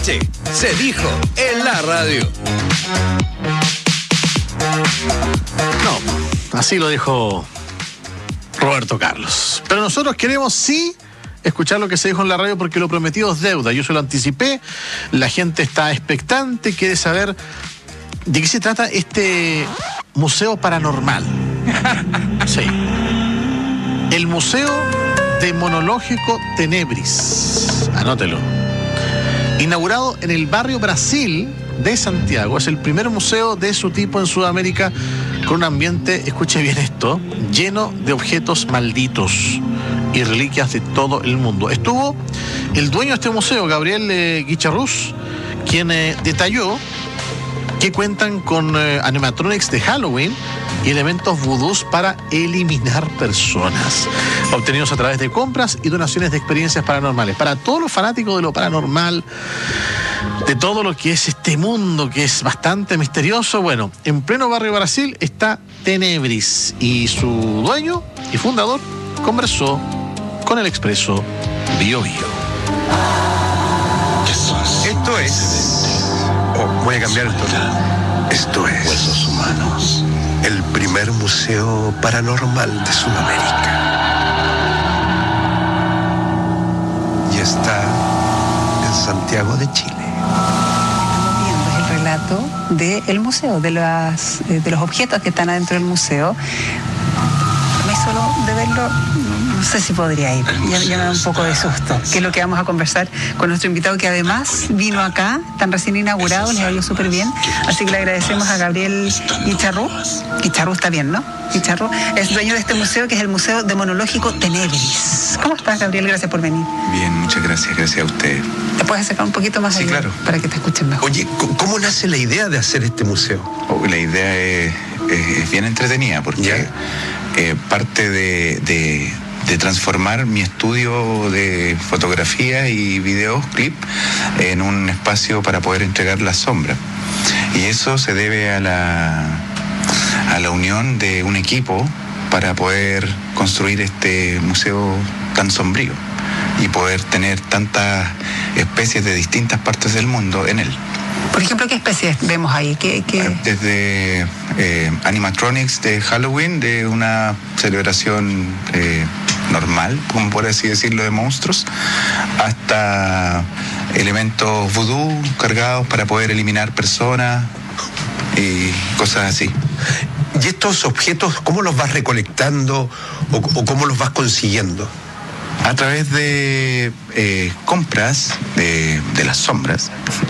noche se dijo en la radio. No, así lo dijo Roberto Carlos. Pero nosotros queremos sí escuchar lo que se dijo en la radio porque lo prometido es deuda. Yo se lo anticipé, la gente está expectante, quiere saber de qué se trata este museo paranormal. Sí. El Museo Demonológico Tenebris. Anótelo. Inaugurado en el barrio Brasil de Santiago, es el primer museo de su tipo en Sudamérica con un ambiente, escuche bien esto, lleno de objetos malditos y reliquias de todo el mundo. Estuvo el dueño de este museo, Gabriel Guicharrús, quien detalló que cuentan con animatronics de Halloween y elementos vudús para eliminar personas, obtenidos a través de compras y donaciones de experiencias paranormales. Para todos los fanáticos de lo paranormal, de todo lo que es este mundo que es bastante misterioso, bueno, en pleno barrio Brasil está Tenebris y su dueño y fundador conversó con el Expreso Bio Bio. Esto es... voy a cambiar el tono. Esto es Huesos Humanos, el primer museo paranormal de Sudamérica. Y está en Santiago de Chile. Estamos viendo es el relato del museo, de los objetos que están adentro del museo. A mí solo de verlo, no sé si podría ir. Ya me da un poco de susto. Que es lo que vamos a conversar con nuestro invitado, que además vino acá, tan recién inaugurado, les ha ido súper bien. Así que le agradecemos a Gabriel Guicharrús. Guicharrús está bien, ¿no? Guicharrús es dueño de este museo, que es el Museo Demonológico Tenebris. ¿Cómo estás, Gabriel? Gracias por venir. Bien, muchas gracias. Gracias a usted. ¿Te puedes acercar un poquito más? Sí, allá, claro. Para que te escuchen mejor. Oye, ¿cómo nace la idea de hacer este museo? La idea es bien entretenida porque parte de transformar mi estudio de fotografía y videoclip en un espacio para poder entregar la sombra. Y eso se debe a la unión de un equipo para poder construir este museo tan sombrío y poder tener tantas especies de distintas partes del mundo en él. Por ejemplo, ¿qué especies vemos ahí? Desde animatronics de Halloween, de una celebración normal, como por así decirlo, de monstruos, hasta elementos vudú cargados para poder eliminar personas y cosas así. ¿Y estos objetos cómo los vas recolectando o cómo los vas consiguiendo? A través de compras de las sombras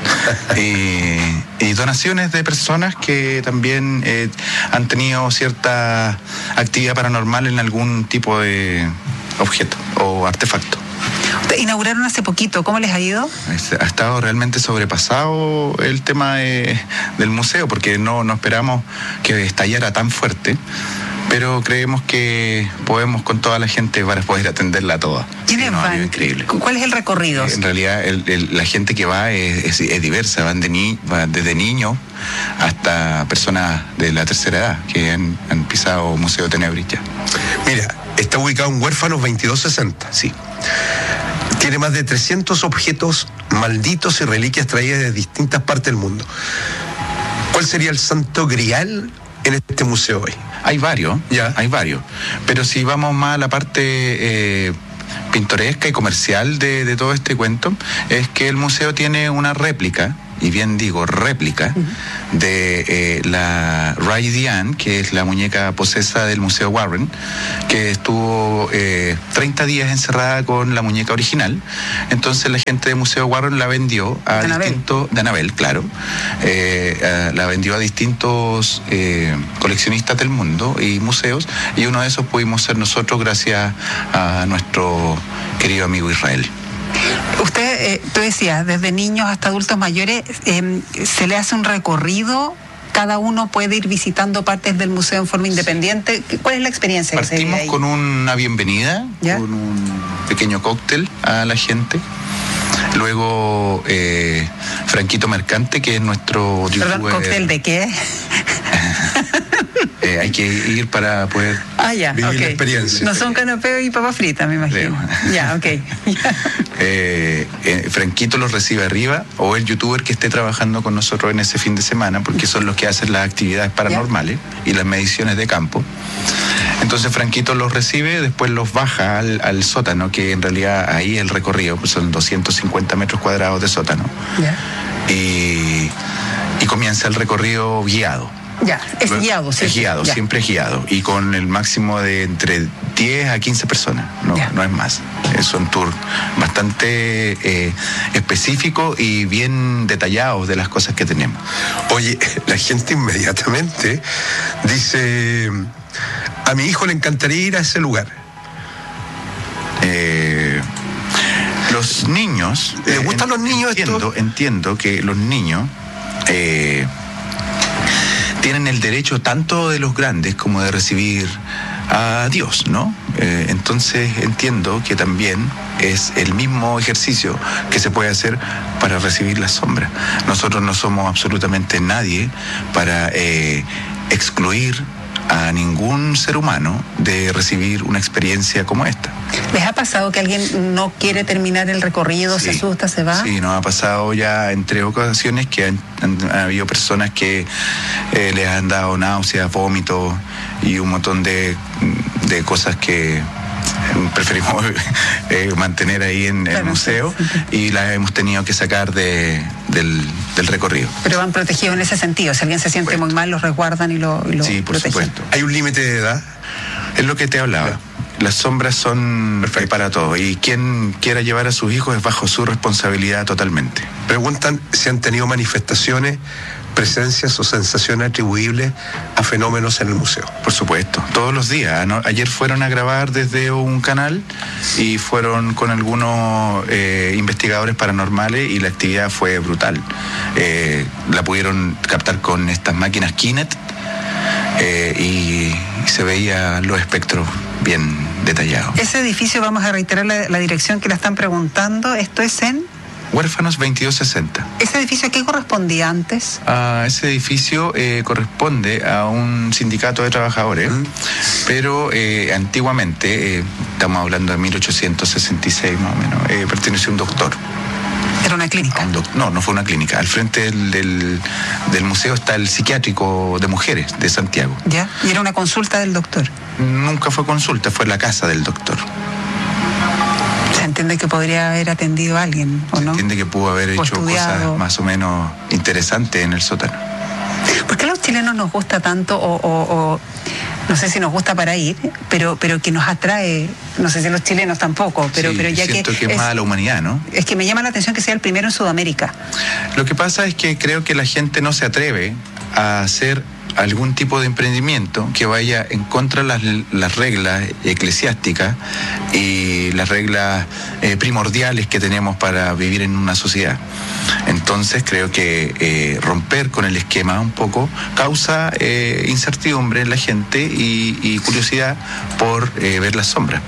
y donaciones de personas que también han tenido cierta actividad paranormal en algún tipo de objeto o artefacto. Ustedes inauguraron hace poquito, ¿cómo les ha ido? Ha estado realmente sobrepasado el tema del museo, porque no esperamos que estallara tan fuerte. Pero creemos que podemos con toda la gente para poder atenderla toda. ¿Quiénes van? Increíble. ¿Cuál es el recorrido? En realidad la gente que va es diversa, van desde niños hasta personas de la tercera edad que han pisado Museo Tenebris ya. Mira, está ubicado en Huérfanos 2260. Sí. Tiene más de 300 objetos malditos y reliquias traídas de distintas partes del mundo. ¿Cuál sería el santo grial en este museo hoy? Hay varios, pero si vamos más a la parte pintoresca y comercial de todo este cuento, es que el museo tiene una réplica, y bien digo réplica, de la Raggedy Diane, que es la muñeca posesa del Museo Warren, que estuvo 30 días encerrada con la muñeca original. Entonces la gente del Museo Warren la vendió a distintos... De Annabelle, claro. La vendió a distintos coleccionistas del mundo y museos, y uno de esos pudimos ser nosotros gracias a nuestro querido amigo Israel. Usted, tú decías, desde niños hasta adultos mayores, se le hace un recorrido, cada uno puede ir visitando partes del museo en forma independiente. ¿Cuál es la experiencia que se vive ahí? Partimos con una bienvenida, con un pequeño cóctel a la gente. Luego, Franquito Mercante, que es nuestro youtuber. ¿Perdón, cóctel de qué? Hay que ir para poder vivir la experiencia. No son canapés y papas fritas, me imagino. Ya, ok. Franquito los recibe arriba, o el youtuber que esté trabajando con nosotros en ese fin de semana, porque son los que hacen las actividades paranormales y las mediciones de campo. Entonces Franquito los recibe, después los baja al sótano, que en realidad ahí el recorrido, pues son 250 metros cuadrados de sótano. Y comienza el recorrido guiado. Ya, es guiado, sí. Es guiado, siempre es guiado. Y con el máximo de entre 10 a 15 personas, no es más. Es un tour bastante específico y bien detallado de las cosas que tenemos. Oye, la gente inmediatamente dice: a mi hijo le encantaría ir a ese lugar. Los niños... ¿Les gustan los niños? Entiendo que los niños... tienen el derecho tanto de los grandes como de recibir a Dios, ¿no? Entonces entiendo que también es el mismo ejercicio que se puede hacer para recibir la sombra. Nosotros no somos absolutamente nadie para excluir a ningún ser humano de recibir una experiencia como esta. ¿Les ha pasado que alguien no quiere terminar el recorrido, se asusta, se va? Sí, nos ha pasado ya en 3 ocasiones que han habido personas que les han dado náuseas, vómitos y un montón de cosas que preferimos mantener ahí en el museo, y las hemos tenido que sacar del recorrido. Pero van protegidos en ese sentido. Si alguien se siente muy mal, los resguardan y lo sí, por protegen. Supuesto. ¿Hay un límite de edad? Es lo que te hablaba. Claro. Las sombras son para todos, y quien quiera llevar a sus hijos es bajo su responsabilidad totalmente. Preguntan si han tenido manifestaciones, presencias o sensaciones atribuibles a fenómenos en el museo. Por supuesto, todos los días, ¿no? Ayer fueron a grabar desde un canal y fueron con algunos investigadores paranormales, y la actividad fue brutal. La pudieron captar con estas máquinas Kinet, y se veían los espectros bien detallados. Ese edificio, vamos a reiterar la dirección que la están preguntando, esto es en... Huérfanos 2260. ¿Ese edificio a qué correspondía antes? Ese edificio corresponde a un sindicato de trabajadores, pero antiguamente, estamos hablando de 1866 más o menos, perteneció a un doctor. ¿Era una clínica? No fue una clínica. Al frente del museo está el psiquiátrico de mujeres de Santiago. ¿Ya? ¿Y era una consulta del doctor? Nunca fue consulta, fue la casa del doctor. Se entiende que podría haber atendido a alguien, ¿o no? Se entiende que pudo haber hecho cosas más o menos interesantes en el sótano. ¿Por qué a los chilenos nos gusta tanto, o no sé si nos gusta para ir, pero que nos atrae, no sé si los chilenos tampoco, pero ya siento que es más a la humanidad, ¿no? Es que me llama la atención que sea el primero en Sudamérica. Lo que pasa es que creo que la gente no se atreve a hacer algún tipo de emprendimiento que vaya en contra de las reglas eclesiásticas y las reglas primordiales que tenemos para vivir en una sociedad. Entonces creo que romper con el esquema un poco causa incertidumbre en la gente y curiosidad por ver las sombras.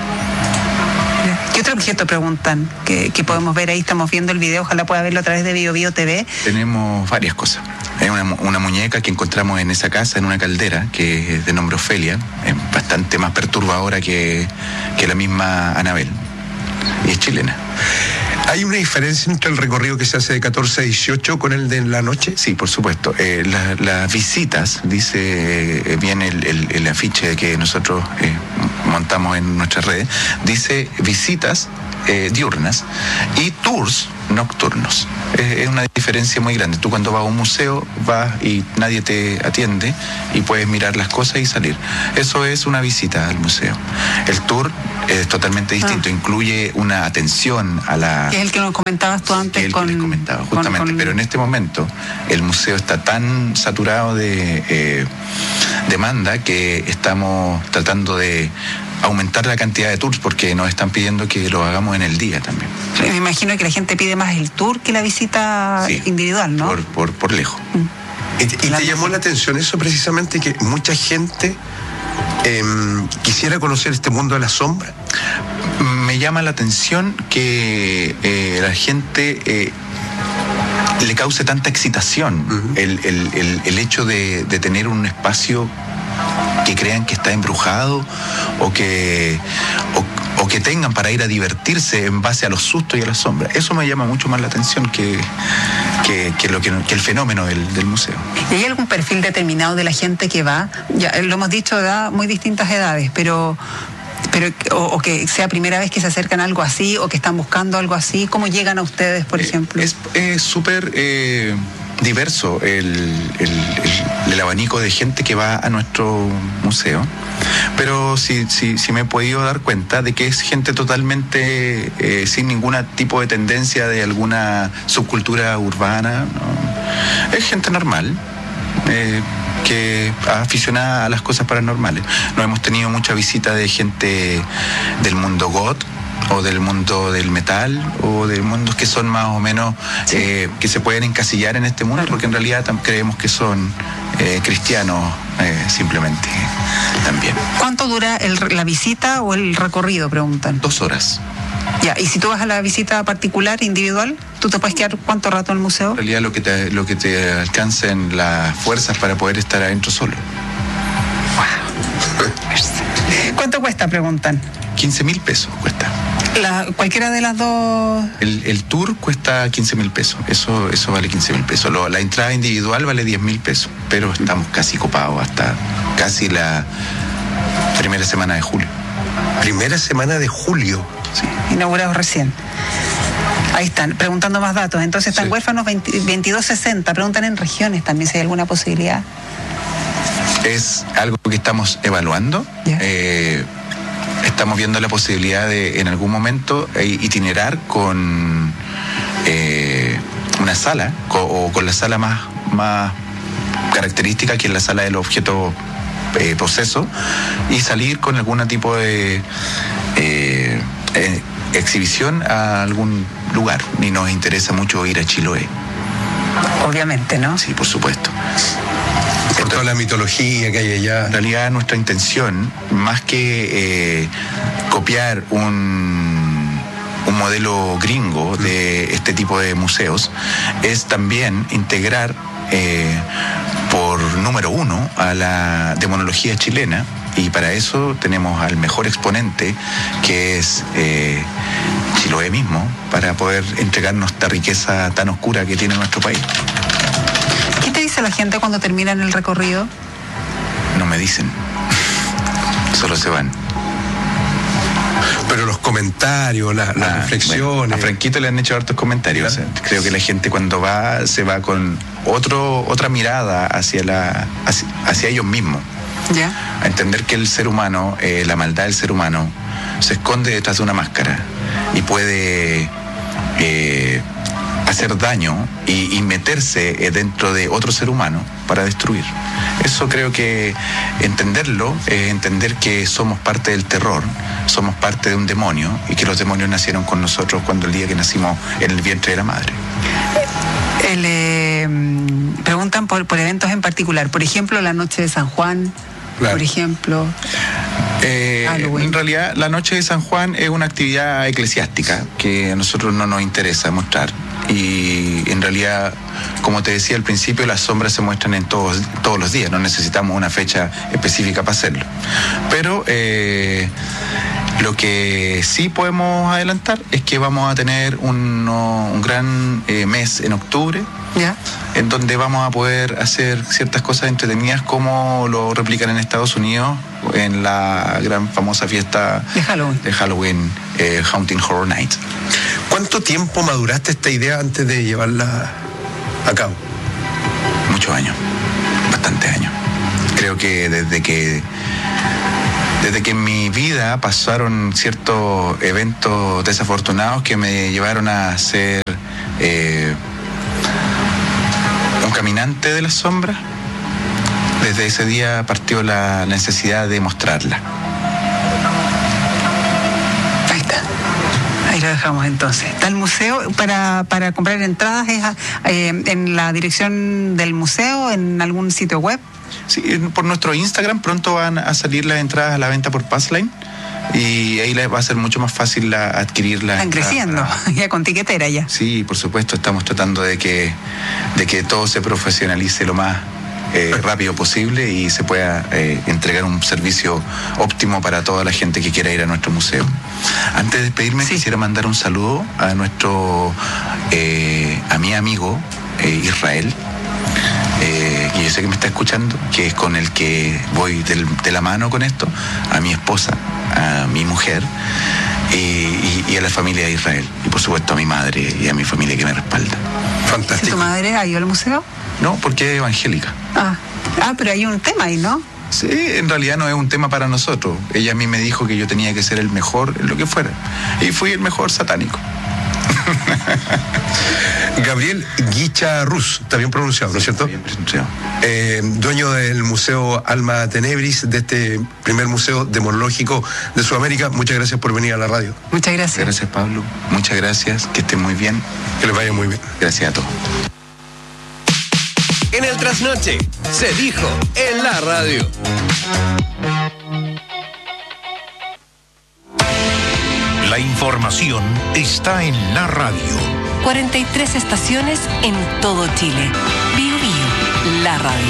¿Qué otro objeto preguntan que podemos ver ahí? Estamos viendo el video, ojalá pueda verlo a través de BioBio TV. Tenemos varias cosas. Hay una muñeca que encontramos en esa casa, en una caldera, que es de nombre Ofelia, es bastante más perturbadora que la misma Anabel, y es chilena. ¿Hay una diferencia entre el recorrido que se hace de 14 a 18 con el de la noche? Sí, por supuesto. Las visitas, dice bien el afiche que nosotros montamos en nuestras redes, dice visitas diurnas y tours nocturnos. Es una diferencia muy grande. Tú cuando vas a un museo vas y nadie te atiende y puedes mirar las cosas y salir. Eso es una visita al museo. El tour es totalmente distinto, incluye una atención a la... Que es el que nos comentabas tú antes. Que les comentaba, justamente, pero en este momento el museo está tan saturado de demanda que estamos tratando de aumentar la cantidad de tours porque nos están pidiendo que lo hagamos en el día también. Me imagino que la gente pide más el tour que la visita individual, ¿no? Por lejos. ¿Y te llamó la atención eso precisamente, que mucha gente quisiera conocer este mundo de la sombra? Me llama la atención que la gente le cause tanta excitación el hecho de tener un espacio que crean que está embrujado o que tengan para ir a divertirse en base a los sustos y a las sombras. Eso me llama mucho más la atención que el fenómeno del museo. ¿Y hay algún perfil determinado de la gente que va? Ya lo hemos dicho, de muy distintas edades, pero que sea primera vez que se acercan a algo así o que están buscando algo así. ¿Cómo llegan a ustedes, por ejemplo? Es súper diverso el abanico de gente que va a nuestro museo, pero sí me he podido dar cuenta de que es gente totalmente sin ningún tipo de tendencia de alguna subcultura urbana, ¿no? Es gente normal, que aficionada a las cosas paranormales. No hemos tenido mucha visita de gente del mundo goth o del mundo del metal o de mundos que son más o menos que se pueden encasillar en este mundo, porque en realidad creemos que son cristianos simplemente también. ¿Cuánto dura la visita o el recorrido? Preguntan. 2 horas. Ya, y si tú vas a la visita particular, individual, ¿tú te puedes quedar cuánto rato en el museo? En realidad lo que te alcancen las fuerzas para poder estar adentro solo. Wow. ¿Cuánto cuesta? Preguntan. 15.000 pesos cuesta. ¿Cualquiera de las dos? El tour cuesta 15.000 pesos. Eso vale 15.000 pesos. La entrada individual vale 10.000 pesos. Pero estamos casi copados hasta casi la primera semana de julio. Primera semana de julio. Sí. Inaugurados recién. Ahí están, preguntando más datos. Entonces están huérfanos 2260. Preguntan en regiones también si hay alguna posibilidad. Es algo que estamos evaluando. Estamos viendo la posibilidad de en algún momento itinerar con una sala o con la sala más característica, que es la sala del objeto proceso, y salir con algún tipo de exhibición a algún lugar. Y nos interesa mucho ir a Chiloé. Obviamente, ¿no? Sí, por supuesto. Por toda la mitología que hay allá. En realidad nuestra intención, más que copiar un modelo gringo de este tipo de museos, es también integrar por número 1 a la demonología chilena, y para eso tenemos al mejor exponente, que es Chiloé mismo, para poder entregarnos esta riqueza tan oscura que tiene nuestro país. ¿Qué te dice la gente cuando terminan el recorrido? No me dicen, solo se van. Pero los comentarios, las reflexiones. Bueno, a Franquito le han hecho hartos comentarios. Claro. Creo que la gente cuando va, se va con otra mirada hacia ellos mismos. Ya. A entender que el ser humano, la maldad del ser humano, se esconde detrás de una máscara y puede hacer daño y meterse dentro de otro ser humano para destruir. Eso creo que entenderlo es entender que somos parte del terror, somos parte de un demonio, y que los demonios nacieron con nosotros cuando el día que nacimos en el vientre de la madre. Preguntan por eventos en particular, por ejemplo, la noche de San Juan. Claro. Por ejemplo, en realidad la noche de San Juan es una actividad eclesiástica que a nosotros no nos interesa mostrar, y en realidad, como te decía al principio, las sombras se muestran en todos los días, no necesitamos una fecha específica para hacerlo, pero lo que sí podemos adelantar es que vamos a tener un gran mes en octubre. ¿ya? En donde vamos a poder hacer ciertas cosas entretenidas, como lo replican en Estados Unidos en la gran famosa fiesta de Halloween, Haunting Horror Night. ¿Cuánto tiempo maduraste esta idea antes de llevarla a cabo? Muchos años, bastantes años. Creo que desde que en mi vida pasaron ciertos eventos desafortunados que me llevaron a ser un caminante de las sombras, desde ese día partió la necesidad de mostrarla. Ahí está. Ahí lo dejamos entonces. Está el museo. Para comprar entradas es en la dirección del museo, en algún sitio web. Sí, por nuestro Instagram pronto van a salir las entradas a la venta por Passline, y ahí les va a ser mucho más fácil adquirirlas. Están creciendo, ya con tiquetera ya. Sí, por supuesto, estamos tratando de que todo se profesionalice lo más rápido posible y se pueda entregar un servicio óptimo para toda la gente que quiera ir a nuestro museo. Antes de despedirme, quisiera mandar un saludo a a mi amigo Israel, que yo sé que me está escuchando, que es con el que voy de la mano con esto, a mi esposa, a mi mujer y a la familia de Israel, y por supuesto a mi madre y a mi familia que me respalda. Fantástico. ¿Tu madre ha ido al museo? No, porque es evangélica. Pero hay un tema ahí, ¿no? Sí, en realidad no es un tema para nosotros. Ella a mí me dijo que yo tenía que ser el mejor en lo que fuera, y fui el mejor satánico. Gabriel Guicharruz, está bien pronunciado, ¿no es cierto? Bien pronunciado. Dueño del Museo Alma Tenebris, de este primer museo demonológico de Sudamérica. Muchas gracias por venir a la radio. Muchas gracias. Gracias, Pablo. Muchas gracias. Que estén muy bien. Que les vaya muy bien. Gracias a todos. En el trasnoche, se dijo en la radio. La información está en la radio. 43 estaciones en todo Chile. Bio Bio, la radio.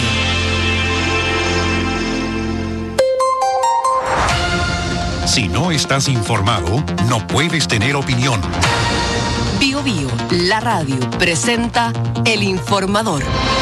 Si no estás informado, no puedes tener opinión. Bio Bio, la radio, presenta El Informador.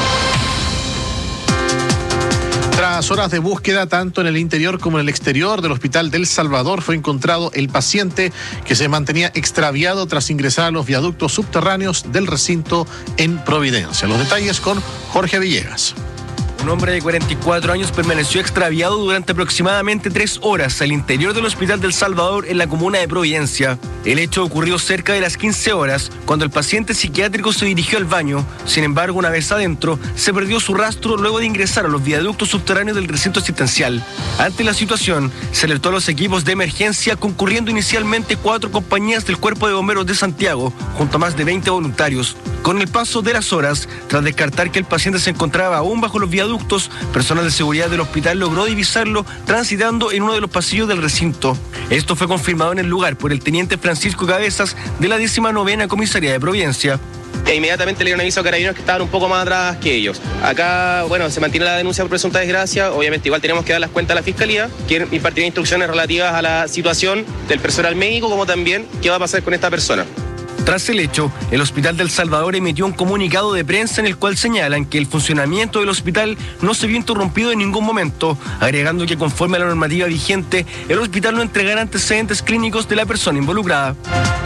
Tras horas de búsqueda, tanto en el interior como en el exterior del Hospital del Salvador, fue encontrado el paciente que se mantenía extraviado tras ingresar a los viaductos subterráneos del recinto en Providencia. Los detalles con Jorge Villegas. Un hombre de 44 años permaneció extraviado durante aproximadamente 3 horas al interior del Hospital del Salvador en la comuna de Providencia. El hecho ocurrió cerca de las 15 horas, cuando el paciente psiquiátrico se dirigió al baño. Sin embargo, una vez adentro, se perdió su rastro luego de ingresar a los viaductos subterráneos del recinto asistencial. Ante la situación, se alertó a los equipos de emergencia, concurriendo inicialmente 4 compañías del Cuerpo de Bomberos de Santiago, junto a más de 20 voluntarios. Con el paso de las horas, tras descartar que el paciente se encontraba aún bajo los viaductos, personal de seguridad del hospital logró divisarlo transitando en uno de los pasillos del recinto. Esto fue confirmado en el lugar por el teniente Francisco Cabezas de la 19ª Comisaría de Providencia. E inmediatamente le dieron aviso a carabineros que estaban un poco más atrás que ellos. Acá, se mantiene la denuncia por presunta desgracia. Obviamente igual tenemos que dar las cuentas a la Fiscalía, que impartirá instrucciones relativas a la situación del personal médico, como también qué va a pasar con esta persona. Tras el hecho, el Hospital del Salvador emitió un comunicado de prensa en el cual señalan que el funcionamiento del hospital no se vio interrumpido en ningún momento, agregando que conforme a la normativa vigente, el hospital no entregará antecedentes clínicos de la persona involucrada.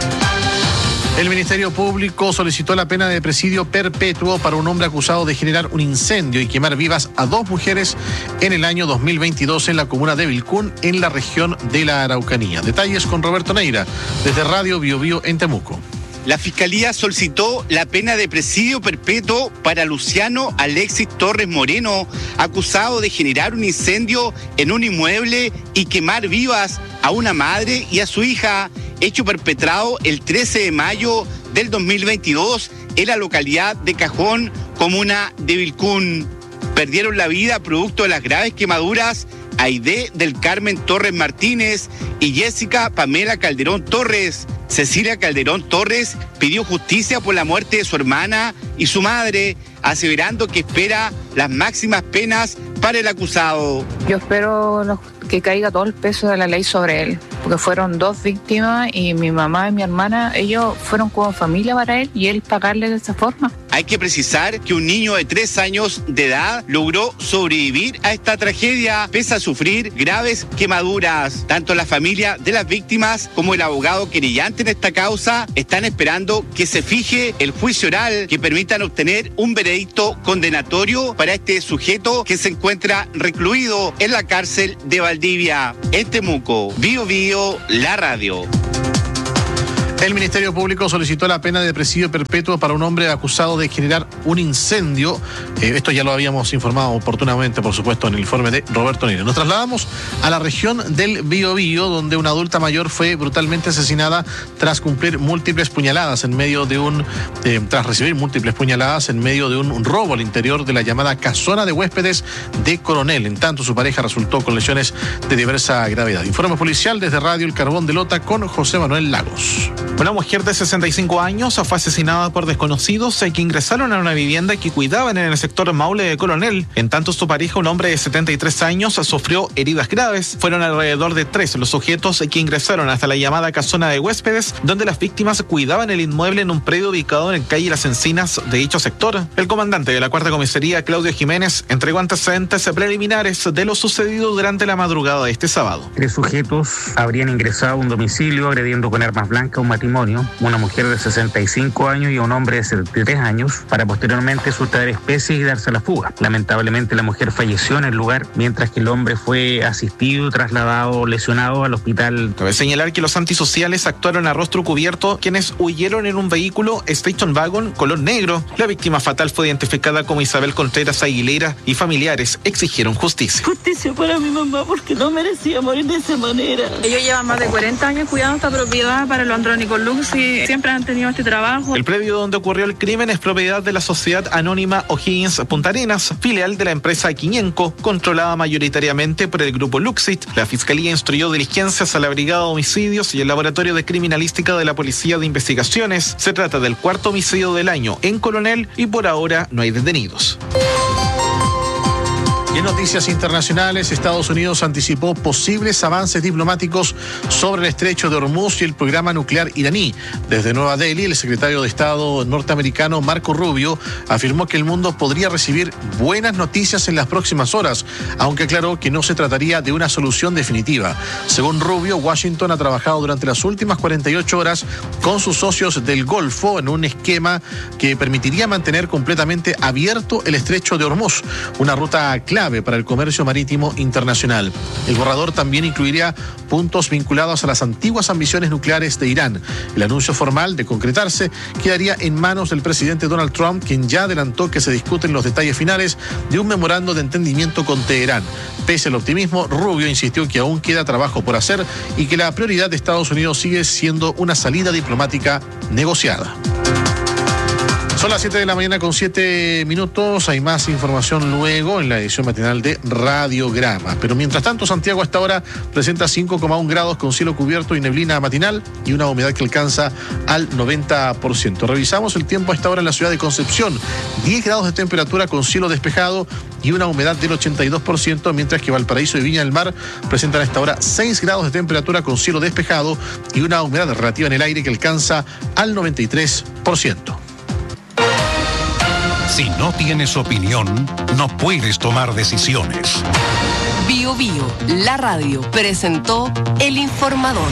El Ministerio Público solicitó la pena de presidio perpetuo para un hombre acusado de generar un incendio y quemar vivas a 2 mujeres en el año 2022 en la comuna de Vilcún, en la región de la Araucanía. Detalles con Roberto Neira, desde Radio Bio Bio en Temuco. La Fiscalía solicitó la pena de presidio perpetuo para Luciano Alexis Torres Moreno, acusado de generar un incendio en un inmueble y quemar vivas a una madre y a su hija, hecho perpetrado el 13 de mayo del 2022 en la localidad de Cajón, comuna de Vilcún. Perdieron la vida producto de las graves quemaduras Aide del Carmen Torres Martínez y Jessica Pamela Calderón Torres. Cecilia Calderón Torres pidió justicia por la muerte de su hermana y su madre, aseverando que espera las máximas penas para el acusado. Yo espero que caiga todo el peso de la ley sobre él, porque fueron 2 víctimas y mi mamá y mi hermana, ellos fueron como familia para él y él pagarle de esa forma. Hay que precisar que un niño de 3 años de edad logró sobrevivir a esta tragedia pese a sufrir graves quemaduras. Tanto la familia de las víctimas como el abogado querellante en esta causa están esperando que se fije el juicio oral que permitan obtener un veredicto condenatorio para este sujeto que se encuentra recluido en la cárcel de Valdivia. En Temuco, Bio Bio, la radio. El Ministerio Público solicitó la pena de presidio perpetuo para un hombre acusado de generar un incendio. Esto ya lo habíamos informado oportunamente, por supuesto, en el informe de Roberto Neira. Nos trasladamos a la región del Biobío, donde una adulta mayor fue brutalmente asesinada tras cumplir múltiples puñaladas tras recibir múltiples puñaladas en medio de un robo al interior de la llamada casona de huéspedes de Coronel. En tanto, su pareja resultó con lesiones de diversa gravedad. Informe policial desde Radio El Carbón de Lota con José Manuel Lagos. Una mujer de 65 años fue asesinada por desconocidos que ingresaron a una vivienda que cuidaban en el sector Maule de Coronel. En tanto, su pareja, un hombre de 73 años, sufrió heridas graves. Fueron alrededor de 3 los sujetos que ingresaron hasta la llamada casona de huéspedes, donde las víctimas cuidaban el inmueble en un predio ubicado en calle Las Encinas de dicho sector. El comandante de la cuarta comisaría, Claudio Jiménez, entregó antecedentes preliminares de lo sucedido durante la madrugada de este sábado. 3 sujetos habrían ingresado a un domicilio agrediendo con armas blancas a un matrimonio, una mujer de 65 años y a un hombre de 73 años, para posteriormente sustraer especies y darse a la fuga. Lamentablemente, la mujer falleció en el lugar, mientras que el hombre fue asistido y trasladado lesionado al hospital. Cabe señalar que los antisociales actuaron a rostro cubierto, quienes huyeron en un vehículo Station Wagon color negro. La víctima fatal fue identificada como Isabel Contreras Aguilera y familiares exigieron justicia. Justicia para mi mamá, porque no merecía morir de esa manera. Ellos llevan más de 40 años cuidando esta propiedad para los andrónicos Lux y siempre han tenido este trabajo. El predio donde ocurrió el crimen es propiedad de la sociedad anónima O'Higgins Punta Arenas, filial de la empresa Quiñenco, controlada mayoritariamente por el grupo Luxit. La Fiscalía instruyó diligencias a la Brigada de Homicidios y el Laboratorio de Criminalística de la Policía de Investigaciones. Se trata del 4º homicidio del año en Coronel y por ahora no hay detenidos. Y en noticias internacionales, Estados Unidos anticipó posibles avances diplomáticos sobre el estrecho de Hormuz y el programa nuclear iraní. Desde Nueva Delhi, el secretario de Estado norteamericano Marco Rubio afirmó que el mundo podría recibir buenas noticias en las próximas horas, aunque aclaró que no se trataría de una solución definitiva. Según Rubio, Washington ha trabajado durante las últimas 48 horas con sus socios del Golfo en un esquema que permitiría mantener completamente abierto el estrecho de Hormuz, una ruta clave para el comercio marítimo internacional. El borrador también incluiría puntos vinculados a las antiguas ambiciones nucleares de Irán. El anuncio formal, de concretarse, quedaría en manos del presidente Donald Trump, quien ya adelantó que se discuten los detalles finales de un memorando de entendimiento con Teherán. Pese al optimismo, Rubio insistió que aún queda trabajo por hacer y que la prioridad de Estados Unidos sigue siendo una salida diplomática negociada. Son las 7 de la mañana con 7 minutos. Hay más información luego en la edición matinal de Radiograma. Pero mientras tanto, Santiago a esta hora presenta 5,1 grados con cielo cubierto y neblina matinal y una humedad que alcanza al 90%. Revisamos el tiempo a esta hora en la ciudad de Concepción. 10 grados de temperatura con cielo despejado y una humedad del 82%, mientras que Valparaíso y Viña del Mar presentan a esta hora 6 grados de temperatura con cielo despejado y una humedad relativa en el aire que alcanza al 93%. Si no tienes opinión, no puedes tomar decisiones. Bio Bio, la radio, presentó El Informador.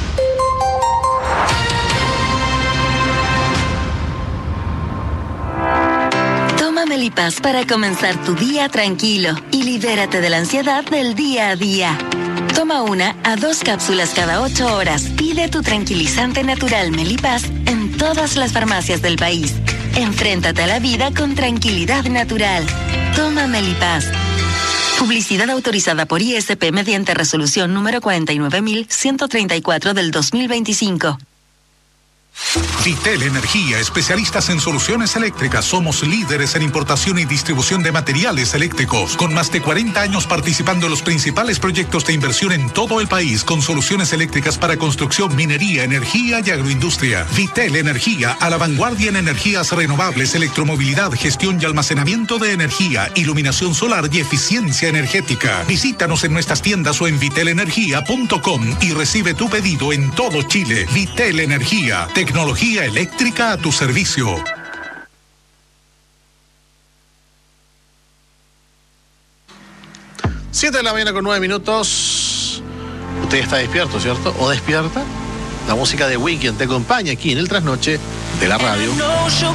Toma Melipaz para comenzar tu día tranquilo y libérate de la ansiedad del día a día. Toma 1 a 2 cápsulas cada 8 horas. Pide tu tranquilizante natural Melipaz en todas las farmacias del país. Enfréntate a la vida con tranquilidad natural. Toma Melipaz. Publicidad autorizada por ISP mediante resolución número 49.134 del 2025. Vitel Energía, especialistas en soluciones eléctricas. Somos líderes en importación y distribución de materiales eléctricos, con más de 40 años participando en los principales proyectos de inversión en todo el país, con soluciones eléctricas para construcción, minería, energía y agroindustria. Vitel Energía, a la vanguardia en energías renovables, electromovilidad, gestión y almacenamiento de energía, iluminación solar y eficiencia energética. Visítanos en nuestras tiendas o en vitelenergia.com y recibe tu pedido en todo Chile. Vitel Energía, tecnología eléctrica a tu servicio. Siete de la mañana con 9 minutos. Usted está despierto, ¿cierto? ¿O despierta? La música de Weekend te acompaña aquí en el trasnoche de la radio.